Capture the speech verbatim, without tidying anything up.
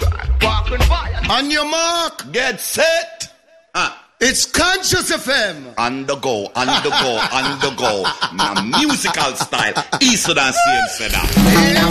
On your mark. Get set. Ah. It's Conscious F M. On the go, on the go, on the go. My musical style. Eastern and C M said that. Yeah,